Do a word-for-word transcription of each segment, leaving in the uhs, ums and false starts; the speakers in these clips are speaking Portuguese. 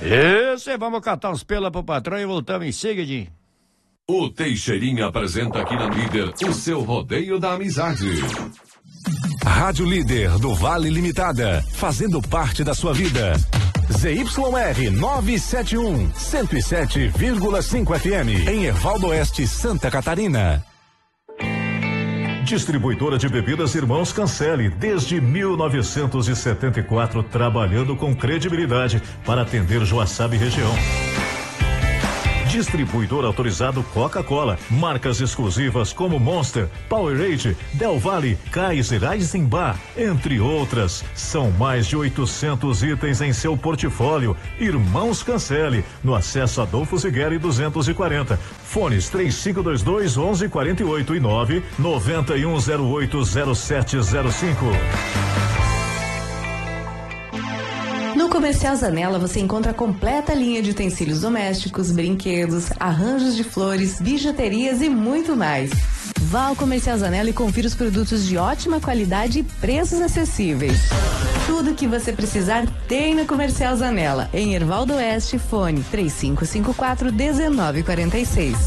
Isso, e vamos catar os pelos pro patrão e voltamos em seguida. O Teixeirinha apresenta aqui na Líder o seu rodeio da amizade. Rádio Líder do Vale Limitada, fazendo parte da sua vida. Z Y R novecentos e setenta e um, cento e sete vírgula cinco F M, em Ervaldo Oeste, Santa Catarina. Distribuidora de bebidas Irmãos Cancele, desde mil novecentos e setenta e quatro, trabalhando com credibilidade para atender Joaçaba e região. Distribuidor autorizado Coca-Cola, marcas exclusivas como Monster, Powerade, Del Valle, Kaiser, Eisenbach, entre outras. São mais de oitocentos itens em seu portfólio. Irmãos Cancele, no acesso Adolfo Zigueri duzentos e quarenta. Fones três cinco dois dois, onze quarenta e oito e nove nove um zero oito zero sete zero cinco. No Comercial Zanella você encontra a completa linha de utensílios domésticos, brinquedos, arranjos de flores, bijuterias e muito mais. Vá ao Comercial Zanella e confira os produtos de ótima qualidade e preços acessíveis. Tudo o que você precisar tem no Comercial Zanella. Em Ervaldo Oeste, fone três cinco cinco quatro, um nove quatro seis.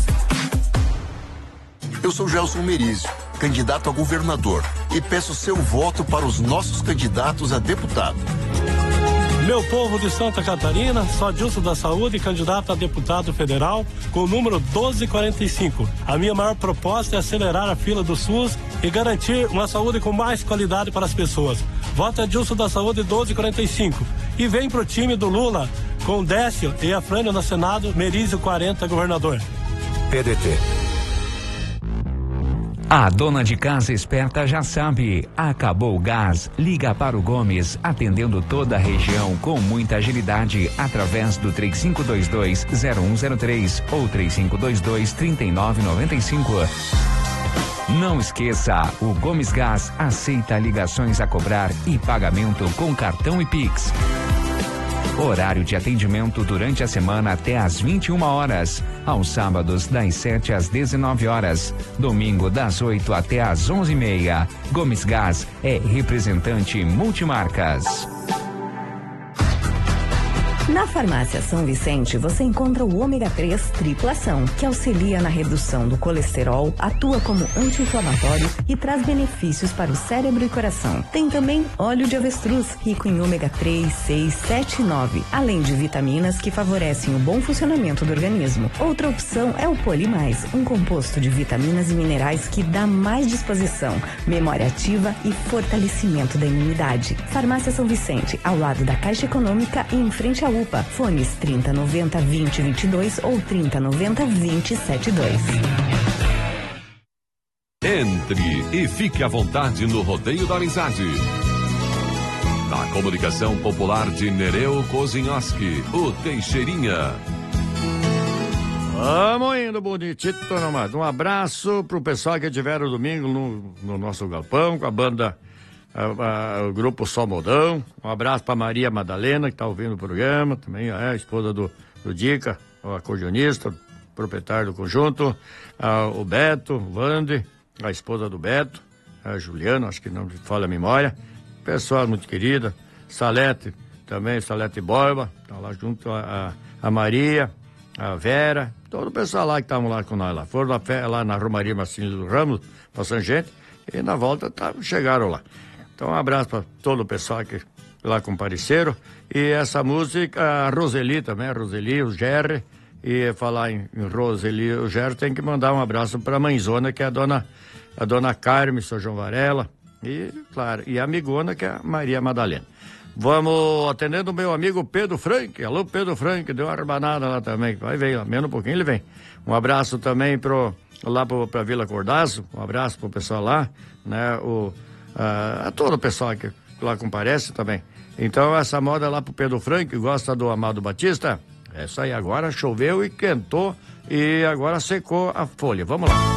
Eu sou Gelson Merizio, candidato a governador, e peço seu voto para os nossos candidatos a deputado. Meu povo de Santa Catarina, sou Adilson da Saúde, candidato a deputado federal, com o número doze quarenta e cinco. A minha maior proposta é acelerar a fila do SUS e garantir uma saúde com mais qualidade para as pessoas. Voto Adilson da Saúde doze quarenta e cinco. E vem pro time do Lula, com Décio e a Frânia no Senado, Merizio quarenta, governador. P D T. A dona de casa esperta já sabe, acabou o gás, liga para o Gomes, atendendo toda a região com muita agilidade, através do três cinco dois dois, zero um zero três ou três cinco dois dois, trinta e nove noventa e cinco. Não esqueça, o Gomes Gás aceita ligações a cobrar e pagamento com cartão e Pix. Horário de atendimento durante a semana até às vinte e uma horas. Aos sábados, das sete às dezenove horas. Domingo, das oito até às onze e meia. Gomes Gás é representante multimarcas. Na Farmácia São Vicente, você encontra o ômega três triplação, que auxilia na redução do colesterol, atua como anti-inflamatório e traz benefícios para o cérebro e coração. Tem também óleo de avestruz, rico em ômega três, seis, sete e nove, além de vitaminas que favorecem o bom funcionamento do organismo. Outra opção é o Polimais, um composto de vitaminas e minerais que dá mais disposição, memória ativa e fortalecimento da imunidade. Farmácia São Vicente, ao lado da Caixa Econômica e em frente à U P A. Fones trinta noventa, vinte, vinte e dois ou trinta noventa, vinte, setenta e dois. Entre e fique à vontade no Rodeio da Amizade. Na comunicação popular de Nereu Kozinhoski, o Teixeirinha. Vamos indo, bonitito, nomás. Um abraço pro pessoal que tiveram domingo no, no nosso galpão, com a banda, a, a, o grupo Sol Modão. Um abraço pra Maria Madalena, que tá ouvindo o programa, também é a esposa do, do Dica, o acordeonista, proprietário do conjunto. A, o Beto, o Vande, a esposa do Beto, a Juliana, acho que não me falha a memória. Pessoal muito querida. Salete, também, Salete Borba, tá lá junto a, a, a Maria, a Vera, todo o pessoal lá que estavam lá com nós lá. Foram na fé, lá na Romaria Marcinho do Ramos, passando gente, e na volta tá, chegaram lá. Então um abraço para todo o pessoal que lá compareceram. E essa música, a Roseli também, a Roseli, o Gerry. E falar em, em Roseli e o Gerry, tem que mandar um abraço para a mãezona, que é a dona, a dona Carme, São João Varela. E, claro, e a amigona, que é a Maria Madalena. Vamos atendendo o meu amigo Pedro Frank. Alô, Pedro Frank, deu uma arbanada lá também. Vai ver, menos um pouquinho ele vem. Um abraço também pro, lá pro, pra Vila Cordazo. Um abraço pro pessoal lá, né? O, a, a todo o pessoal que lá comparece também. Então, essa moda lá pro Pedro Frank, que gosta do Amado Batista. Essa aí agora choveu e quentou e agora secou a folha. Vamos lá.